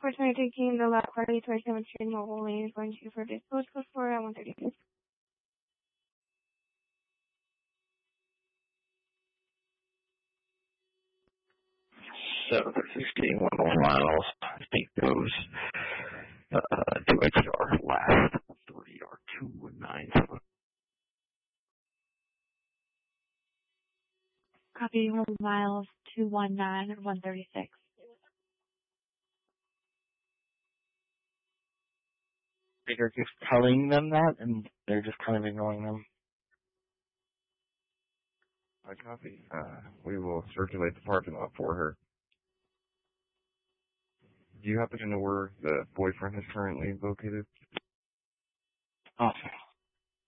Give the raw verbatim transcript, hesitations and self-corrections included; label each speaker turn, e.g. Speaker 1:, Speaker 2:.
Speaker 1: Unfortunately, taking the last party twenty-seven Street Mobile Lane is going to for this postcode for at one thirty-six.
Speaker 2: seven sixteen, one one miles. I think goes uh, to X R last three R two one nine seven.
Speaker 3: Copy one miles two one nine and one thirty-six.
Speaker 4: They're just telling them that, and they're just kind of ignoring them.
Speaker 5: I copy. Uh, we will circulate the parking lot for her. Do you happen to know where the boyfriend is currently located?
Speaker 4: Awesome.